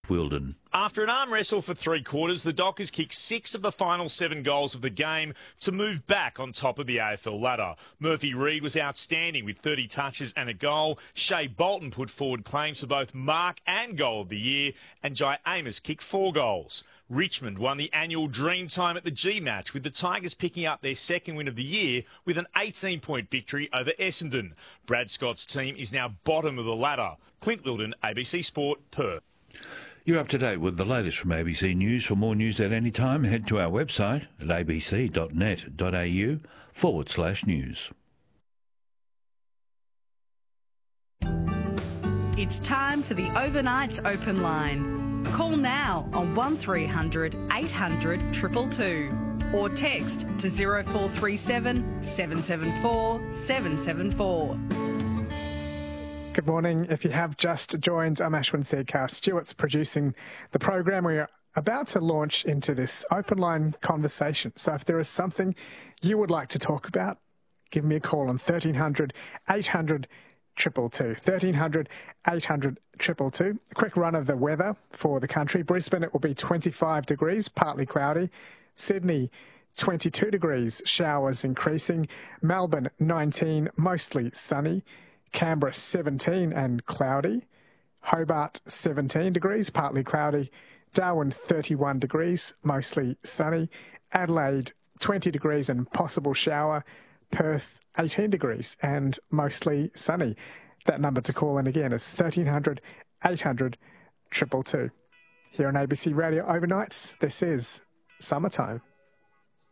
Wilden. After an arm wrestle for 3 quarters, the Dockers kicked 6 of the final 7 goals of the game to move back on top of the AFL ladder. Murphy Reid was outstanding with 30 touches and a goal. Shea Bolton put forward claims for both mark and goal of the year, and Jai Amos kicked 4 goals. Richmond won the annual Dreamtime at the G-Match, with the Tigers picking up their second win of the year with an 18-point victory over Essendon. Brad Scott's team is now bottom of the ladder. Clint Wilden, ABC Sport, Perth. You're up to date with the latest from ABC News. For more news at any time, head to our website at abc.net.au/news. It's time for the Overnights Open Line. Call now on 1300 800 222 or text to 0437 774 774. Good morning. If you have just joined, I'm Ashwin Seedcast. Stuart's producing the program. We are about to launch into this open line conversation. So if there is something you would like to talk about, give me a call on 1300 800 222. 1300 800 222. A quick run of the weather for the country. Brisbane, it will be 25 degrees, partly cloudy. Sydney, 22 degrees, showers increasing. Melbourne, 19, mostly sunny. Canberra, 17 and cloudy. Hobart, 17 degrees, partly cloudy. Darwin, 31 degrees, mostly sunny. Adelaide, 20 degrees and possible shower. Perth, 18 degrees and mostly sunny. That number to call in again is 1300 800 222. Here on ABC Radio Overnights, this is Summertime.